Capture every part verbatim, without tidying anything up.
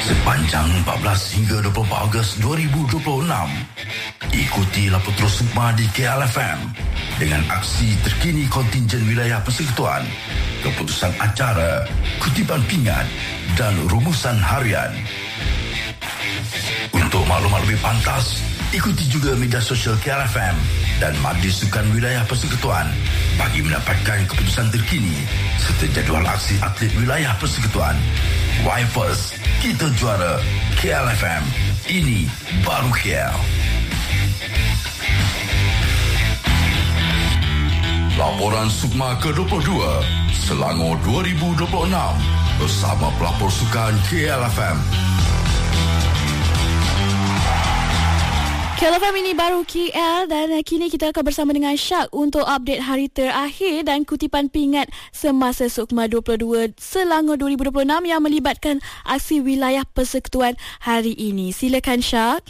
Sepanjang empat belas hingga dua puluh empat Ogos dua ribu dua puluh enam, ikuti Lapor Terus Sukma di K L F M dengan aksi terkini kontingen wilayah persekutuan, keputusan acara, kutipan pingat dan rumusan harian. Untuk maklumat lebih pantas, ikuti juga media sosial K L F M dan Majlis Sukan Wilayah Persekutuan bagi mendapatkan keputusan terkini serta jadual aksi atlet wilayah persekutuan. Wipers, kita juara. K L F M, ini baru K L. Laporan Sukma ke dua puluh dua Selangor dua ribu dua puluh enam bersama pelapor sukan K L F M. K L F M, ini baru K L, dan kini kita akan bersama dengan Syak untuk update hari terakhir dan kutipan pingat semasa Sukma dua puluh dua Selangor dua ribu dua puluh enam yang melibatkan aksi wilayah persekutuan hari ini. Silakan Syak.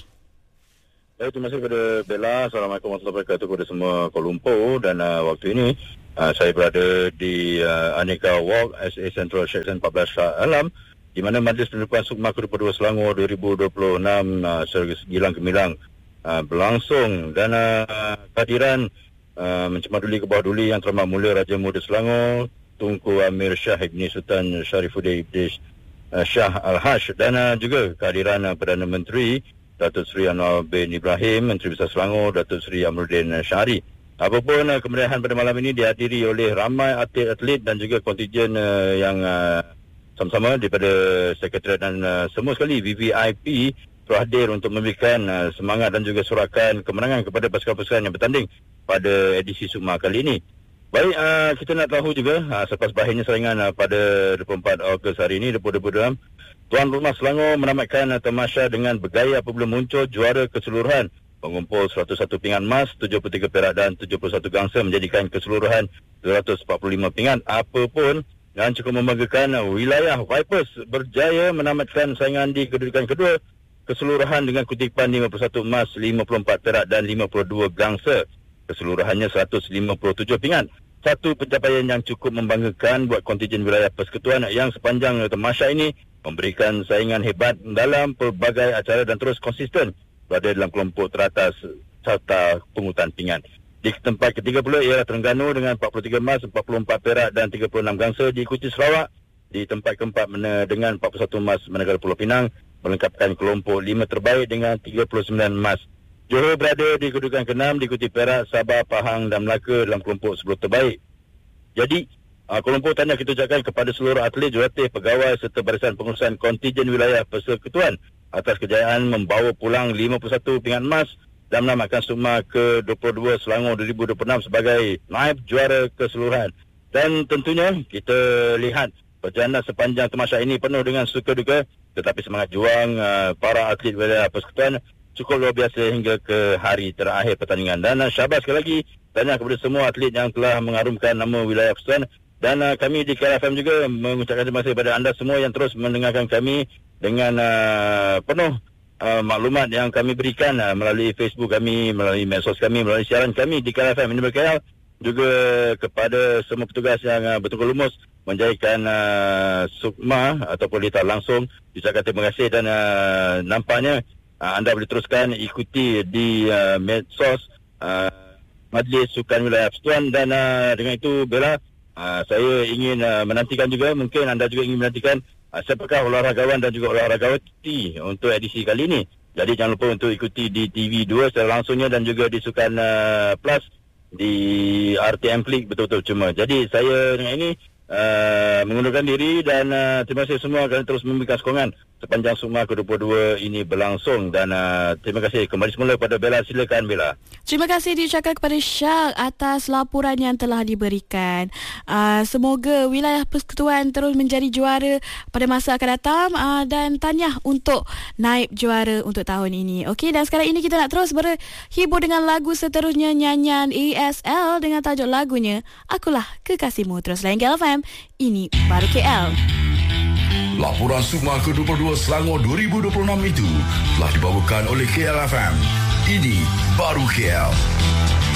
Baik, terima kasih kepada Bella. Assalamualaikum warahmatullahi wabarakatuh kepada semua Kuala Lumpur. Dan uh, waktu ini uh, saya berada di uh, Aneka Walk S A Central Section empat belas Shah Alam, di mana Majlis Penutupan Sukma ke dua puluh dua Selangor dua ribu dua puluh enam uh, segilang gemilang uh, berlangsung. Dan uh, kehadiran uh, mencemaduli ke bawah duli yang terhormat Mulia Raja Muda Selangor Tunku Amir Shah Ibni Sultan Sharifuddin Ibn uh, Shah Al-Haj, dan uh, juga kehadiran uh, Perdana Menteri Datuk Seri Anwar bin Ibrahim, Menteri Besar Selangor Datuk Seri Amruddin Syahri. Apapun uh, kemeriahan pada malam ini dihadiri oleh ramai atlet-atlet dan juga kontingen uh, yang uh, sama-sama daripada Sekretariat dan uh, semua sekali V V I P telah hadir untuk memberikan uh, semangat dan juga sorakan kemenangan kepada pasukan-pasukan yang bertanding pada edisi Sukma kali ini. Baik, uh, kita nak tahu juga uh, selepas berakhirnya saingan uh, pada dua puluh empat Ogos hari ini dua ribu dua puluh dua, Tuan Rumah Selangor menamatkan uh, tamasya dengan bergaya apabila muncul juara keseluruhan, mengumpul seratus satu pingat emas, tujuh puluh tiga perak dan tujuh puluh satu gangsa, menjadikan keseluruhan dua ratus empat puluh lima pingat. Apapun, dan cukup membanggakan, uh, wilayah Vipers berjaya menamatkan saingan di kedudukan kedua keseluruhan dengan kutipan lima puluh satu emas, lima puluh empat perak dan lima puluh dua gangsa. Keseluruhannya seratus lima puluh tujuh pingat. Satu pencapaian yang cukup membanggakan buat kontingen wilayah persekutuan yang sepanjang tamasya ini memberikan saingan hebat dalam pelbagai acara dan terus konsisten berada dalam kelompok teratas serta pungutan pingat. Di tempat ketiga pula ialah Terengganu dengan empat puluh tiga emas, empat puluh empat perak dan tiga puluh enam gangsa. Diikuti Sarawak di tempat keempat dengan empat puluh satu emas, Manegara Pulau Pinang melengkapkan kelompok lima terbaik dengan tiga puluh sembilan emas. Johor berada di kedudukan keenam, diikuti Perak, Sabah, Pahang dan Melaka dalam kelompok sepuluh terbaik. Jadi, uh, kelompok tahniah kita ucapkan kepada seluruh atlet, jurulatih, pegawai serta barisan pengurusan kontingen wilayah persekutuan atas kejayaan membawa pulang lima puluh satu pingat emas dan menamatkan Sukma ke dua puluh dua Selangor dua ribu dua puluh enam sebagai naib juara keseluruhan. Dan tentunya kita lihat perjalanan sepanjang tamasya ini penuh dengan suka duka, tetapi semangat juang uh, para atlet wilayah persekutuan cukup luar biasa hingga ke hari terakhir pertandingan. Dan uh, syabas sekali lagi tahniah kepada semua atlet yang telah mengharumkan nama wilayah persekutuan. Dan uh, kami di K L F M juga mengucapkan terima kasih kepada anda semua yang terus mendengarkan kami dengan uh, penuh uh, maklumat yang kami berikan uh, melalui Facebook kami, melalui medsos kami, melalui siaran kami di K L F M ini K L. Juga kepada semua petugas yang uh, betul-betul lumus menjayakan uh, Sukma ataupun litar langsung, ucapkan terima kasih. Dan uh, nampaknya Uh, anda boleh teruskan ikuti di uh, medsos uh, Majlis Sukan Wilayah Persekutuan. Dan uh, dengan itu Bella, uh, saya ingin uh, menantikan juga, mungkin anda juga ingin menantikan uh, siapakah olahragawan dan juga olahragawati untuk edisi kali ini. Jadi jangan lupa untuk ikuti di T V dua secara langsungnya dan juga di Sukan uh, Plus di R T M Flick betul-betul cuma. Jadi saya dengan ini uh, mengundurkan diri dan uh, terima kasih semua kerana terus memberikan sokongan sepanjang Sukma ke dua puluh dua ini berlangsung. Dan uh, terima kasih kembali semula kepada Bella. Silakan Bella. Terima kasih diucapkan kepada Syak atas laporan yang telah diberikan. Uh, semoga wilayah persekutuan terus menjadi juara pada masa akan datang, uh, dan tahniah untuk naib juara untuk tahun ini. Okey, dan sekarang ini kita nak terus berhibur dengan lagu seterusnya, nyanyian A S L dengan tajuk lagunya Akulah Kekasihmu. Terus lain K L F M, ini baru K L. Laporan Sukma ke dua puluh dua Selangor dua ribu dua puluh enam itu telah dibawakan oleh K L F M. Ini baru K L.